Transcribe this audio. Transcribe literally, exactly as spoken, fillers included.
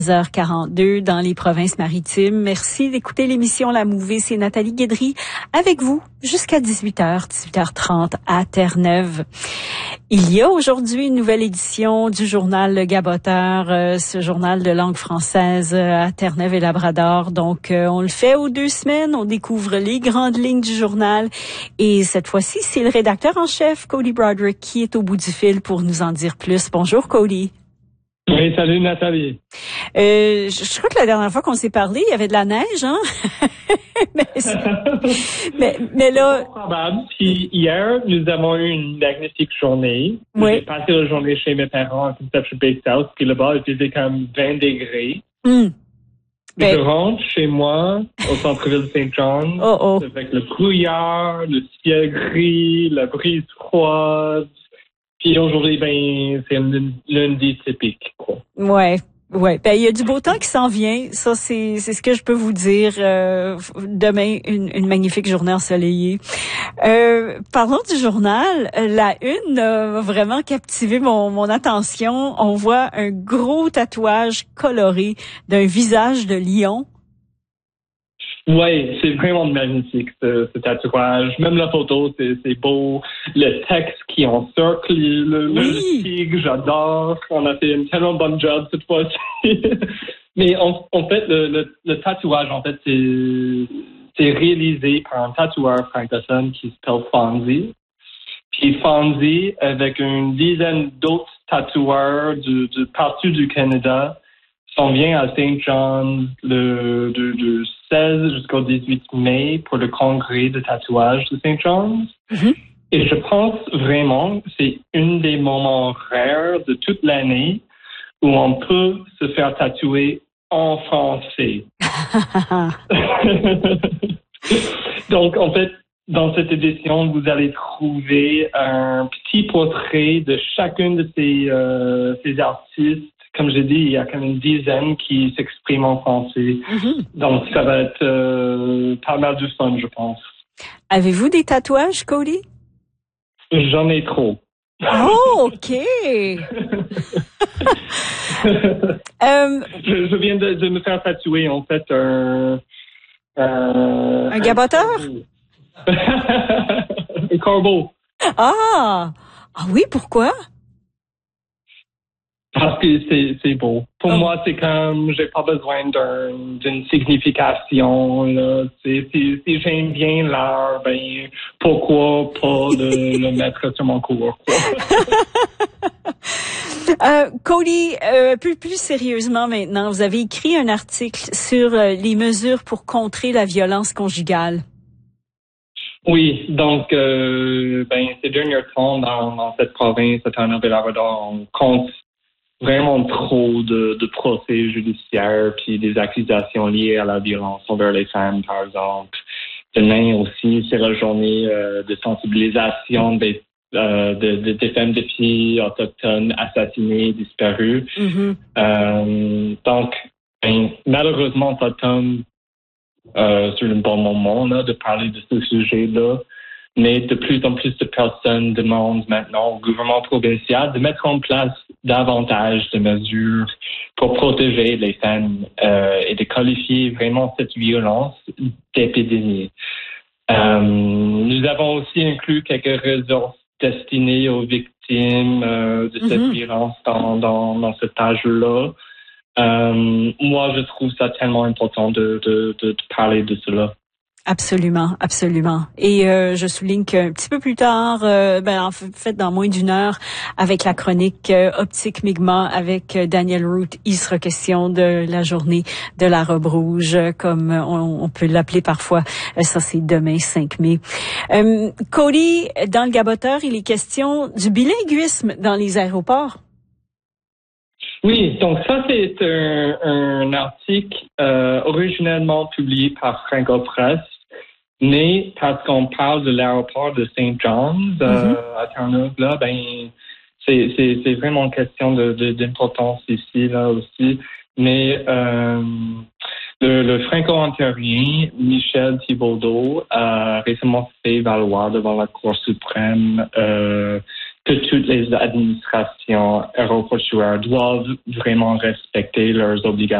dix heures quarante-deux dans les provinces maritimes. Merci d'écouter l'émission La Mouvée. C'est Nathalie Guédry avec vous jusqu'à dix-huit heures, dix-huit heures trente à Terre-Neuve. Il y a aujourd'hui une nouvelle édition du journal Le Gaboteur, euh, ce journal de langue française euh, à Terre-Neuve et Labrador. Donc, euh, on le fait aux deux semaines. On découvre les grandes lignes du journal. Et cette fois-ci, c'est le rédacteur en chef, Cody Broderick, qui est au bout du fil pour nous en dire plus. Bonjour, Cody. Oui, salut Nathalie. Euh, je, je crois que la dernière fois qu'on s'est parlé, il y avait de la neige, hein? mais, mais, mais là... C'est probable. Puis hier, nous avons eu une magnifique journée. Oui. J'ai passé la journée chez mes parents à Conception Bay South, puis là-bas, il faisait comme vingt degrés. Mm. Ben... Je Ben... rentre chez moi, au centre-ville de Saint John, oh, oh. avec le brouillard, le ciel gris, la brise froide. Puis aujourd'hui, ben, c'est un lundi typique, quoi. Ouais, ouais. Ben, il y a du beau temps qui s'en vient. Ça, c'est, c'est ce que je peux vous dire. Euh, demain, une, une magnifique journée ensoleillée. Euh, parlons du journal. La une a vraiment captivé mon, mon attention. On voit un gros tatouage coloré d'un visage de lion. Oui, c'est vraiment magnifique, ce, ce tatouage. Même la photo, c'est, c'est beau. Le texte qui encercle le, le oui. tigre, j'adore. On a fait un tellement bon job cette fois-ci. Mais en, en fait, le, le, le tatouage, en fait, c'est, c'est réalisé par un tatoueur francophone qui s'appelle Fonzie. Puis Fonzie, avec une dizaine d'autres tatoueurs de, de partout du Canada, s'en vient à Saint John's le, de, de seize jusqu'au dix-huit mai pour le congrès de tatouage de Saint John's. Mm-hmm. Et je pense vraiment que c'est un des moments rares de toute l'année où on peut se faire tatouer en français. Donc, en fait, dans cette édition, vous allez trouver un petit portrait de chacun de ces, euh, ces artistes. Comme j'ai dit, il y a comme une dizaine qui s'expriment en français. Mm-hmm. Donc, ça va être euh, pas mal de fun, je pense. Avez-vous des tatouages, Cody? J'en ai trop. Oh, OK! um, je, je viens de, de me faire tatouer, en fait, un... Euh, un gaboteur? Un corbeau. Ah! Ah oui, pourquoi? Parce que c'est, c'est beau. Pour oh. moi, c'est comme, j'ai pas besoin d'un, d'une signification, là. C'est, si, si j'aime bien l'art, ben, pourquoi pas le, le mettre sur mon cours, quoi. euh, Cody, euh, plus, plus sérieusement maintenant, vous avez écrit un article sur euh, les mesures pour contrer la violence conjugale. Oui, donc, euh, ben, ces derniers temps, dans, dans cette province, à Terre-Neuve et Labrador, on compte vraiment trop de, de procès judiciaires puis des accusations liées à la violence envers les femmes, par exemple. Demain aussi, c'est la journée euh, de sensibilisation des, euh, de, de, des femmes de filles autochtones assassinées, disparues. Mm-hmm. Euh, donc, ben, malheureusement, ça tombe euh, sur le bon moment là, de parler de ce sujet-là. Mais de plus en plus de personnes demandent maintenant au gouvernement provincial de mettre en place davantage de mesures pour protéger les femmes euh, et de qualifier vraiment cette violence d'épidémie. Euh, nous avons aussi inclus quelques ressources destinées aux victimes euh, de cette mm-hmm. violence dans, dans, dans cette page-là. Euh, moi, je trouve ça tellement important de, de, de, de parler de cela. Absolument, absolument. Et euh, je souligne qu'un petit peu plus tard, euh, ben en fait dans moins d'une heure, avec la chronique euh, Optique Mi'kmaq avec euh, Daniel Root, il sera question de la journée de la robe rouge, comme on, on peut l'appeler parfois. Ça, c'est demain, cinq mai. Euh, Cody, dans le Gaboteur, il est question du bilinguisme dans les aéroports. Oui, donc ça, c'est un, un article euh, originellement publié par Franco Press, mais parce qu'on parle de l'aéroport de Saint John's euh, mm-hmm. à Terre-Neuve, là, ben, c'est, c'est, c'est vraiment une question de, de, d'importance ici, là aussi. Mais euh, le, le franco-ontarien Michel Thibodeau a récemment fait valoir devant la Cour suprême euh, que toutes les administrations aéroportuaires doivent vraiment respecter leurs obligations